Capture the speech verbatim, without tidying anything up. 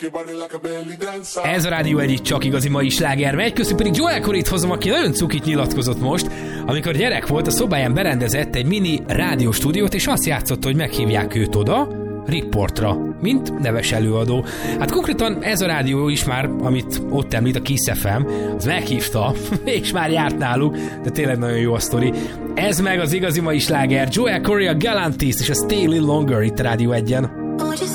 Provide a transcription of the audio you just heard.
Ez a Rádió egyik csak igazi mai sláger megy, közben pedig Joel Corryt hozom, aki nagyon cukit nyilatkozott most, amikor gyerek volt, a szobáján berendezett egy mini rádióstúdiót, és azt játszott, hogy meghívják őt oda, riportra, mint neves előadó. Hát konkrétan ez a rádió is már, amit ott említ, a Kiss ef em, az meghívta, és már járt náluk, de tényleg nagyon jó a sztori. Ez meg az igazi mai sláger, Joel Corry, a Galantis és a Stay a Little Longer itt a Rádió egyen.